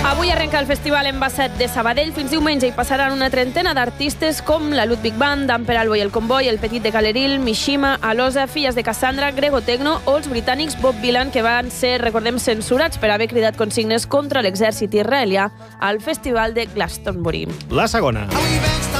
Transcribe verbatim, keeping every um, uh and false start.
Avui arrenca el Festival Embasset de Sabadell. Fins diumenge hi passaran una trentena d'artistes com la Ludwig Band, Damper Albo i el Comboi, el Petit de Caleril, Mishima, Alosa, Filles de Cassandra, Grego Tecno o els britànics Bob Dylan, que van ser, recordem, censurats per haver cridat consignes contra l'exèrcit israelià al Festival de Glastonbury. La segona.